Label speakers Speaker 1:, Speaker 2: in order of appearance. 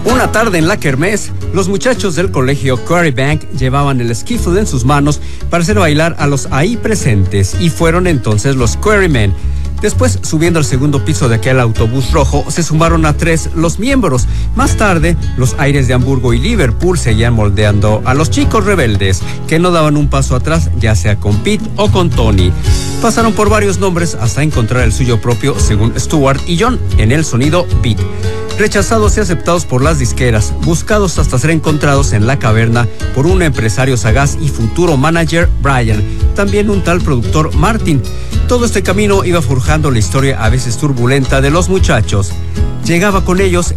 Speaker 1: Una tarde en la kermés, los muchachos del colegio Quarrybank llevaban el skiffle en sus manos para hacer bailar a los ahí presentes y fueron entonces los Quarrymen. Después, subiendo al segundo piso de aquel autobús rojo, se sumaron a 3 los miembros. Más tarde, los aires de Hamburgo y Liverpool seguían moldeando a los chicos rebeldes, que no daban un paso atrás, ya sea con Pete o con Tony. Pasaron por varios nombres hasta encontrar el suyo propio, según Stuart y John, en el sonido Pete. Rechazados y aceptados por las disqueras, buscados hasta ser encontrados en la caverna por un empresario sagaz y futuro manager, Brian, también un tal productor, Martin. Todo este camino iba forjando la historia a veces turbulenta de los muchachos. Llegaba con ellos